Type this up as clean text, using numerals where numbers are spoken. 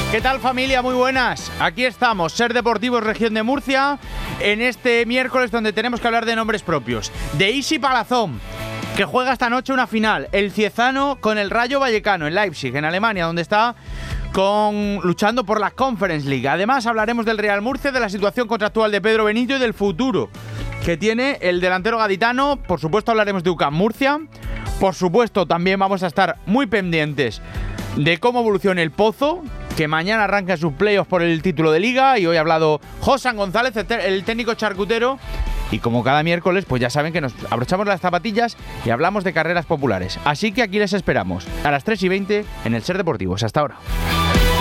¿Qué tal, familia? Muy buenas. Aquí estamos, Ser Deportivos Región de Murcia, en este miércoles donde tenemos que hablar de nombres propios. De Isi Palazón, que juega esta noche una final, el Ciezano con el Rayo Vallecano en Leipzig, en Alemania, donde está luchando por la Conference League. Además hablaremos del Real Murcia, de la situación contractual de Pedro Benito y del futuro que tiene el delantero gaditano. Por supuesto hablaremos de UCAM Murcia. Por supuesto también vamos a estar muy pendientes de cómo evoluciona el Pozo, que mañana arranca sus playoffs por el título de Liga, y hoy ha hablado Josan González, el técnico charcutero. Y como cada miércoles, pues ya saben que nos abrochamos las zapatillas y hablamos de carreras populares. Así que aquí les esperamos a las 3:20 en el Ser Deportivos. Hasta ahora.